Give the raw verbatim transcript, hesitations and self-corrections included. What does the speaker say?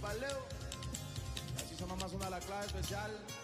compa Leo. Así sonó más una la clave especial.